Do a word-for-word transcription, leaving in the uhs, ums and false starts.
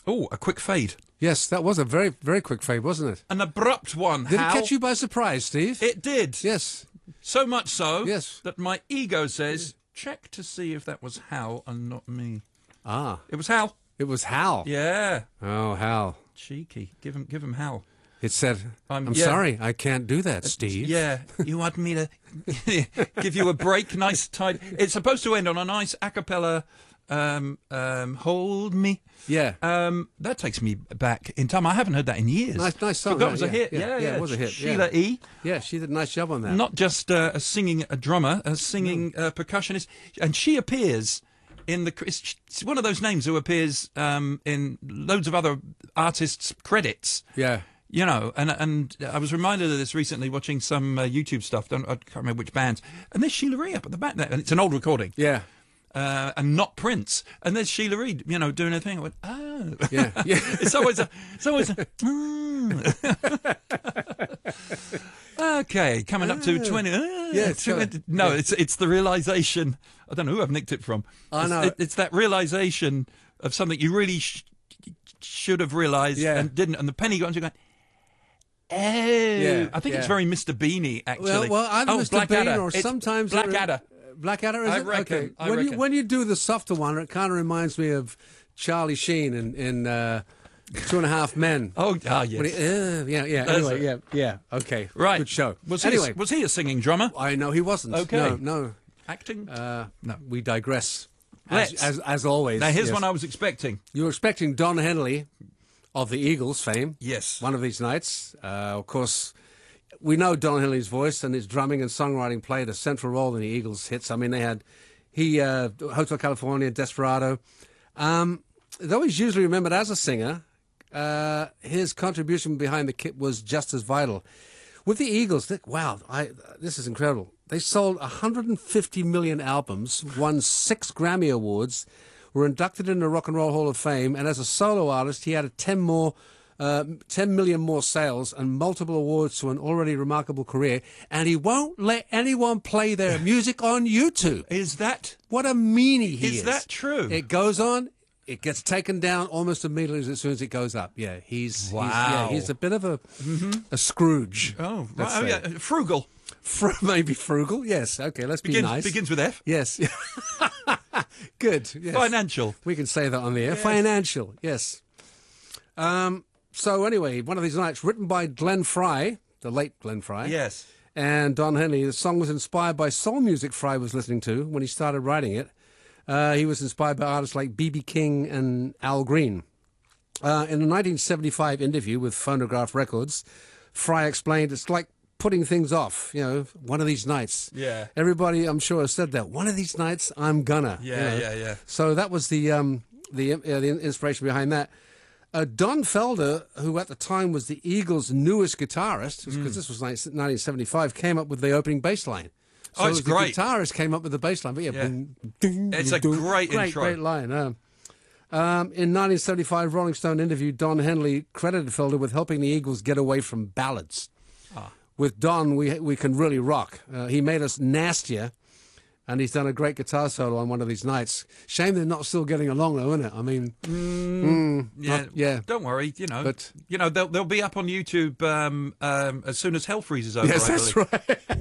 Oh, a quick fade. Yes, that was a very, very quick fade, wasn't it? An abrupt one, Did Hal. it catch you by surprise, Steve? It did. Yes. So much so Yes. that my ego says, check to see if that was Hal and not me. Ah. It was Hal. It was Hal. Yeah. Oh, Hal. Cheeky. Give him, give him Hal. It said, I'm- I'm yeah. sorry, I can't do that, Steve. Yeah. You want me to give you a break? Nice, tight. It's supposed to end on a nice a cappella, um, um, hold me. Yeah. Um, that takes me back in time. I haven't heard that in years. Nice, nice song. Forgot huh? it was a yeah, hit. Yeah, Yeah, yeah, yeah. it was a hit. Sheila yeah. E. Yeah, she did a nice job on that. Not just uh, a singing a drummer, a singing uh, percussionist, and she appears in the. It's, it's one of those names who appears um, in loads of other artists' credits. Yeah. You know, and and I was reminded of this recently watching some uh, YouTube stuff. Don't, I can't remember which bands. And there's Sheila Ree up at the back there, and it's an old recording. Yeah. Uh, and not Prince. And there's Sheila Reid, you know, doing her thing. I went, oh. Yeah, yeah. it's always a, it's always a, mm. Okay, coming up to twenty. Uh, Yeah, it's twenty got- no, yeah. it's it's the realization. I don't know who I've nicked it from. I It's- know. It, it's that realization of something you really sh- should have realized Yeah. and didn't. And the penny got into going, oh. Yeah, I think it's yeah. very Mister Beanie, actually. Well, well either oh, Mister Bean Blackadder. or It's sometimes Blackadder. Blackadder, is I it? reckon, Okay. I when you reckon. when you do the softer one, it kind of reminds me of Charlie Sheen in in uh, Two and a Half Men. Oh, ah, yes. When he, uh, yeah, yeah. That's Anyway, it. yeah, yeah. Okay, Right. Good show. Was he, anyway, a, was he a singing drummer? I know he wasn't. Okay. No, no. Acting? Uh, No. We digress. As, Let's. as as always. now, here's yes. one I was expecting. You were expecting Don Henley of the Eagles fame. Yes. One of these nights. Uh, of course, we know Don Henley's voice and his drumming and songwriting played a central role in the Eagles' hits. I mean, they had he uh, Hotel California, Desperado. Um, though he's usually remembered as a singer, uh, his contribution behind the kit was just as vital. With the Eagles, th- wow, I, this is incredible. They sold one hundred fifty million albums, won six Grammy Awards, were inducted in the Rock and Roll Hall of Fame, and as a solo artist, he added ten more, uh, ten million more sales and multiple awards to an already remarkable career. And he won't let anyone play their music on YouTube. Is that What a meanie he is! Is that true? It goes on. It gets taken down almost immediately as soon as it goes up. Yeah, he's he's, yeah, Wow. he's a bit of a a Scrooge. oh, let's right. oh say. yeah, frugal Fr- maybe frugal. Yes. Okay. Let's begins be nice. begins with F. Yes. Good. Yes. Financial. We can say that on the air. Financial. Yes. Um. So anyway, one of these nights, written by Glenn Fry, the late Glenn Fry. Yes. And Don Henley. The song was inspired by soul music Fry was listening to when he started writing it. Uh, he was inspired by artists like B B King and Al Green. Uh, in a nineteen seventy-five interview with Phonograph Records, Fry explained it's like putting things off, you know, one of these nights. Yeah. Everybody, I'm sure, has said that. One of these nights, I'm gonna. you Yeah, know. yeah, yeah. So that was the um, the, uh, the inspiration behind that. Uh, Don Felder, who at the time was the Eagles' newest guitarist, because Mm. this was nineteen seventy-five, came up with the opening bass line. So Oh, it's the great. guitarist came up with the bass line. But yeah, Yeah. boom, ding, It's a ding, great great, intro. great line. Um, um, in nineteen seventy-five, Rolling Stone interviewed Don Henley, credited Felder with helping the Eagles get away from ballads. Ah. With Don, we we can really rock. Uh, he made us nastier, and he's done a great guitar solo on one of these nights. Shame they're not still getting along, though, isn't it? I mean, mm, Yeah, not- yeah. Don't worry, you know. But- you know they'll they'll be up on YouTube um, um, as soon as hell freezes over. Yes, I that's believe. right.